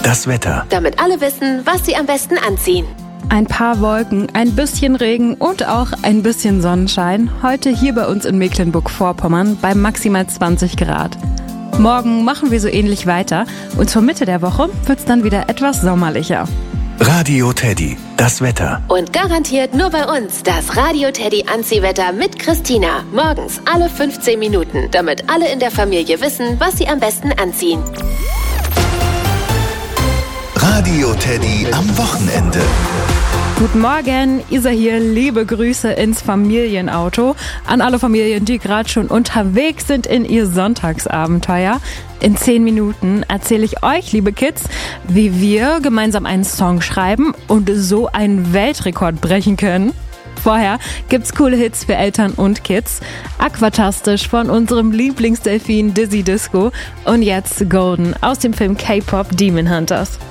das Wetter. Damit alle wissen, was sie am besten anziehen. Ein paar Wolken, ein bisschen Regen und auch ein bisschen Sonnenschein. Heute hier bei uns in Mecklenburg-Vorpommern bei maximal 20 Grad. Morgen machen wir so ähnlich weiter und zur Mitte der Woche wird es dann wieder etwas sommerlicher. Radio Teddy, das Wetter. Und garantiert nur bei uns das Radio Teddy Anziehwetter mit Christina. Morgens alle 15 Minuten, damit alle in der Familie wissen, was sie am besten anziehen. Radio Teddy am Wochenende. Guten Morgen, Isa hier, liebe Grüße ins Familienauto. An alle Familien, die gerade schon unterwegs sind in ihr Sonntagsabenteuer. In 10 Minuten erzähle ich euch, liebe Kids, wie wir gemeinsam einen Song schreiben und so einen Weltrekord brechen können. Vorher gibt's coole Hits für Eltern und Kids. Aquatastisch von unserem Lieblingsdelfin Dizzy Disco und jetzt Golden aus dem Film K-Pop Demon Hunters.